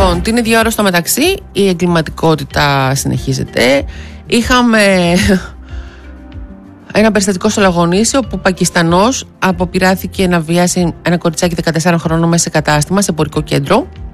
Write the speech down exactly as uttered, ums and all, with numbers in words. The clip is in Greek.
Λοιπόν, την ίδια ώρα στο μεταξύ η εγκληματικότητα συνεχίζεται. Είχαμε ένα περιστατικό στο Λαγονίσι όπου ο Πακιστανός αποπειράθηκε να βιάσει ένα κοριτσάκι δεκατεσσάρων χρονών μέσα σε κατάστημα, σε εμπορικό κέντρο.